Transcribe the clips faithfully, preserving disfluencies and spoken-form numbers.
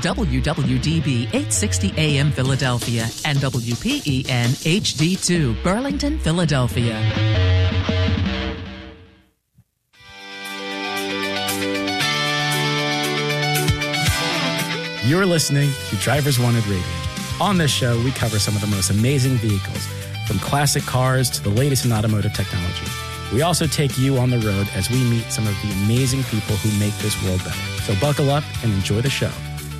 W W D B eight sixty A M Philadelphia and W P E N H D two Burlington, Philadelphia. You're listening to Drivers Wanted Radio. On this show, we cover some of the most amazing vehicles, from classic cars to the latest in automotive technology. We also take you on the road as we meet some of the amazing people who make this world better. So buckle up and enjoy the show.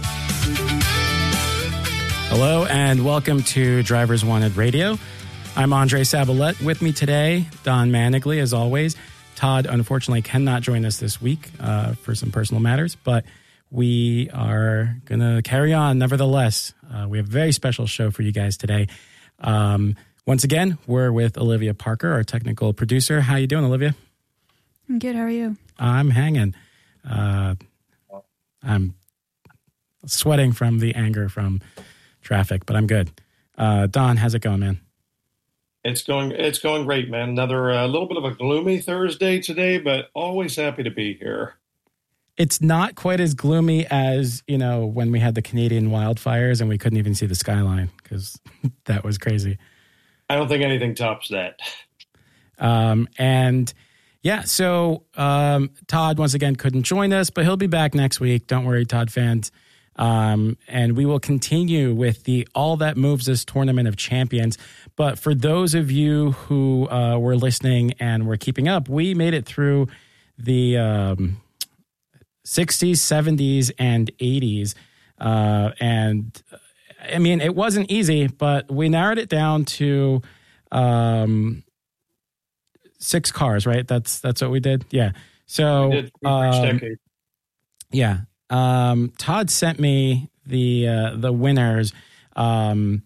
Hello and welcome to Drivers Wanted Radio. I'm Andre Sabalette. With me today, Don Manigli, as always. Todd, unfortunately, cannot join us this week uh, for some personal matters, but we are going to carry on nevertheless. Uh, we have a very special show for you guys today. Um, once again, we're with Olivia Parker, our technical producer. How you doing, Olivia? I'm good. How are you? I'm hanging. Uh, I'm sweating from the anger from traffic, but I'm good. Uh, Don, how's it going, man? It's going It's going great, man. Another uh, little bit of a gloomy Thursday today, but always happy to be here. It's not quite as gloomy as, you know, when we had the Canadian wildfires and we couldn't even see the skyline because that was crazy. I don't think anything tops that. Um, and yeah, so um, Todd once again couldn't join us, but he'll be back next week. Don't worry, Todd fans. Um, and we will continue with the All That Moves Us Tournament of Champions. But for those of you who uh, were listening and were keeping up, we made it through the um, sixties, seventies, and eighties. Uh, and I mean, it wasn't easy, but we narrowed it down to um, six cars, right? That's that's what we did. Yeah. So, we did. We um, yeah. Um, Todd sent me the uh, the winners, um,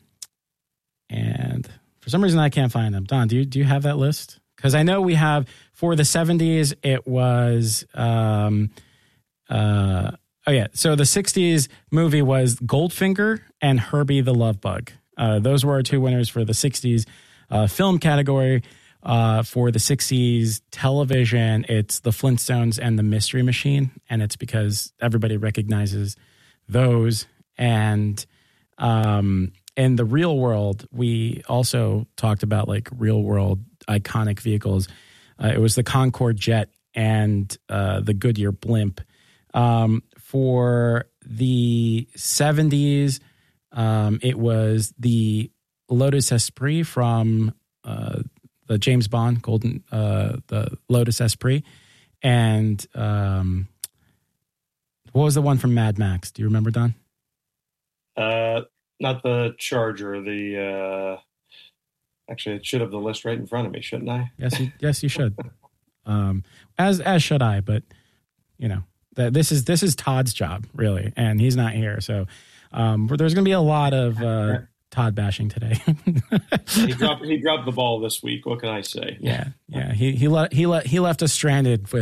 and for some reason I can't find them. Don, do you do you have that list? Because I know we have for the seventies. It was. Um, uh, Oh, yeah. So the sixties movie was Goldfinger and Herbie the Love Bug. Uh, those were our two winners for the sixties uh, film category. Uh, for the sixties television, it's The Flintstones and The Mystery Machine. And it's because everybody recognizes those. And um, in the real world, we also talked about like real world iconic vehicles. Uh, it was the Concorde Jet and uh, the Goodyear Blimp. Um, for the seventies, um, it was the Lotus Esprit from uh, the James Bond Golden, uh, the Lotus Esprit, and um, what was the one from Mad Max? Do you remember, Don? Uh, not the Charger. The uh, actually, it should have the list right in front of me, shouldn't I? Yes, you, yes, you should. um, as as should I, but you know. That this is this is Todd's job, really, and he's not here. So um, there's going to be a lot of uh, Todd bashing today. he dropped he dropped the ball this week. What can I say? Yeah, yeah. He he let he let he left us stranded with